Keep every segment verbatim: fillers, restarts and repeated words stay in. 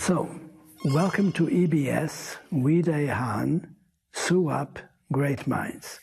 So, welcome to E B S, Widehan, Suap, Great Minds.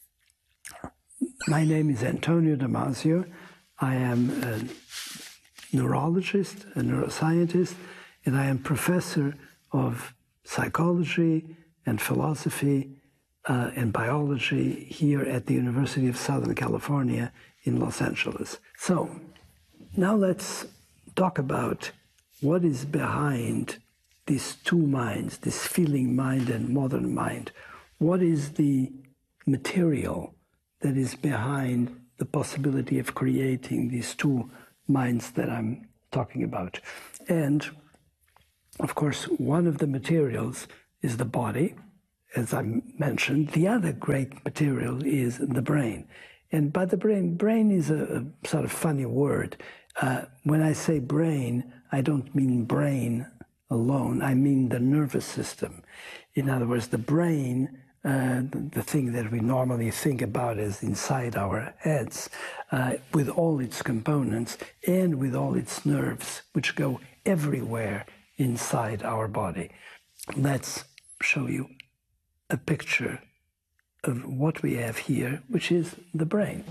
My name is Antonio Damasio. I am a neurologist, a neuroscientist, and I am professor of psychology and philosophy uh, and biology here at the University of Southern California in Los Angeles. So, now let's talk about what is behind these two minds, this feeling mind and modern mind. What is the material that is behind the possibility of creating these two minds that I'm talking about? And, of course, one of the materials is the body, as I mentioned. The other great material is the brain. And by the brain, brain is a, a sort of funny word. Uh, when I say brain, I don't mean brain alone. I mean the nervous system. In other words, the brain, uh, the, the thing that we normally think about as inside our heads, uh, with all its components and with all its nerves, which go everywhere inside our body. Let's show you a picture of what we have here, which is the brain.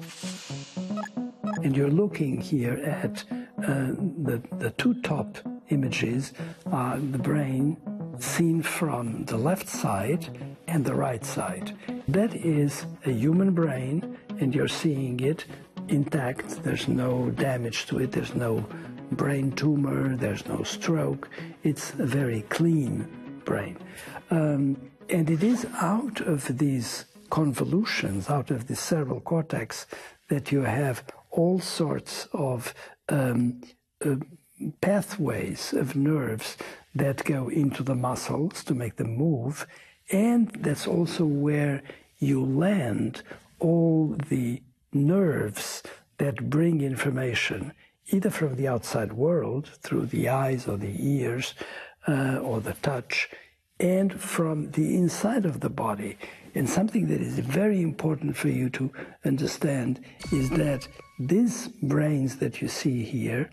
And you're looking here at uh, the, the two top images are the brain seen from the left side and the right side. That is a human brain, and you're seeing it intact. There's no damage to it. There's no brain tumor. There's no stroke. It's a very clean brain. Um, and it is out of these convolutions, out of the cerebral cortex, that you have all sorts of um, uh, pathways of nerves that go into the muscles to make them move, and that's also where you land all the nerves that bring information, either from the outside world, through the eyes or the ears uh, or the touch, and from the inside of the body. And something that is very important for you to understand is that these brains that you see here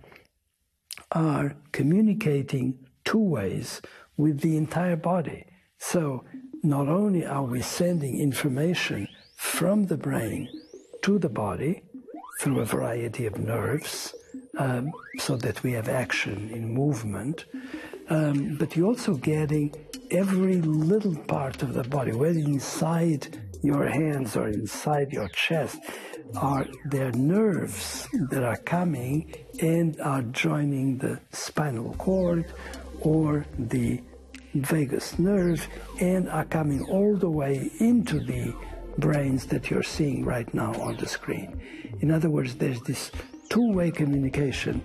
are communicating two ways with the entire body. So not only are we sending information from the brain to the body through a variety of nerves, um, so that we have action in movement, um, but you're also getting every little part of the body, whether inside your hands or inside your chest, are there nerves that are coming and are joining the spinal cord or the vagus nerve and are coming all the way into the brains that you're seeing right now on the screen. In other words, there's this two-way communication.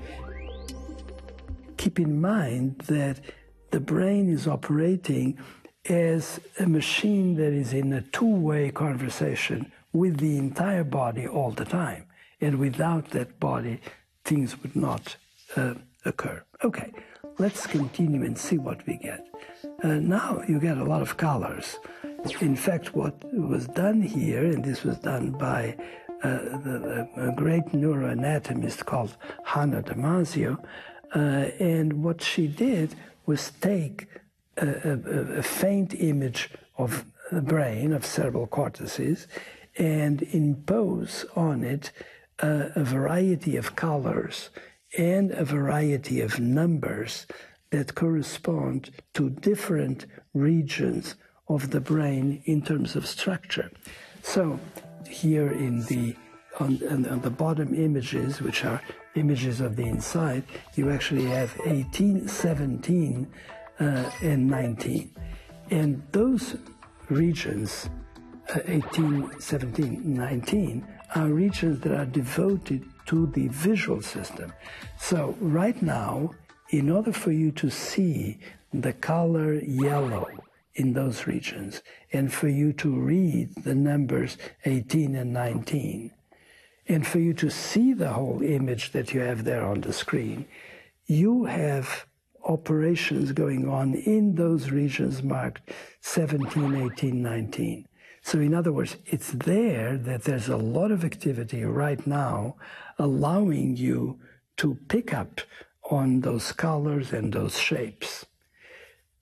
Keep in mind that the brain is operating as a machine that is in a two-way conversation with the entire body all the time. And without that body, things would not uh, occur. Okay, let's continue and see what we get. Uh, now you get a lot of colors. In fact, what was done here, and this was done by uh, the, a great neuroanatomist called Hannah Damasio, uh, and what she did was take a, a, a faint image of the brain, of cerebral cortices, and impose on it uh, a variety of colors and a variety of numbers that correspond to different regions of the brain in terms of structure. So here in the on, on, on the bottom images, which are images of the inside, you actually have eighteen, seventeen, uh, and nineteen. And those regions, uh, eighteen, seventeen, nineteen, are regions that are devoted to the visual system. So right now, in order for you to see the color yellow in those regions, and for you to read the numbers eighteen and nineteen, and for you to see the whole image that you have there on the screen, you have operations going on in those regions marked seventeen, eighteen, nineteen. So in other words, it's there that there's a lot of activity right now allowing you to pick up on those colors and those shapes.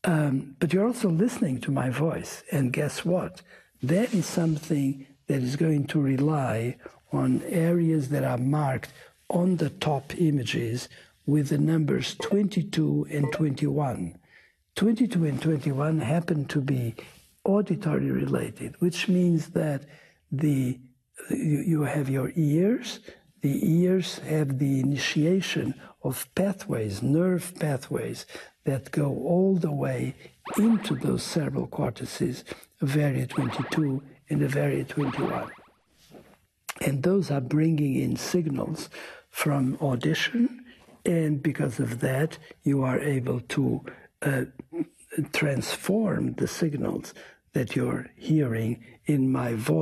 Um, but you're also listening to my voice. And guess what? That is something that is going to rely on areas that are marked on the top images with the numbers twenty-two and twenty-one. twenty-two and twenty-one happen to be auditory related, which means that the you, you have your ears. The ears have the initiation of pathways, nerve pathways, that go all the way into those cerebral cortices of area twenty-two and of area twenty-one. And those are bringing in signals from audition, and because of that, you are able to uh, transform the signals that you're hearing in my voice.